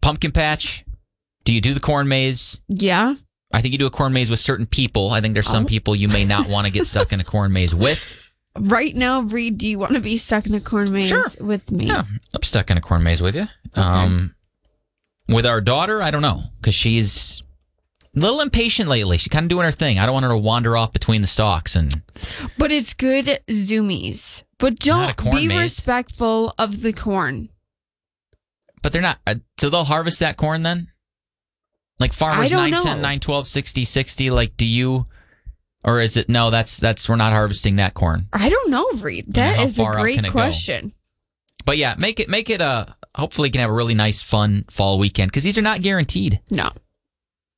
pumpkin patch? Do you do the corn maze? Yeah. I think you do a corn maze with certain people. I think there's some people you may not want to get stuck in a corn maze with. Right now, Reed, do you want to be stuck in a corn maze with me? Yeah, I'm stuck in a corn maze with you. Okay. With our daughter, I don't know, because she's a little impatient lately. She's kind of doing her thing. I don't want her to wander off between the stalks. But it's good zoomies. But don't be respectful of the corn. But they're not. So they'll harvest that corn then? Like farmers 910, 912, 60, 60. Like, do you, or is it, no, that's, we're not harvesting that corn. I don't know, Reed. That is a great question. But yeah, make it hopefully you can have a really nice, fun fall weekend because these are not guaranteed. No.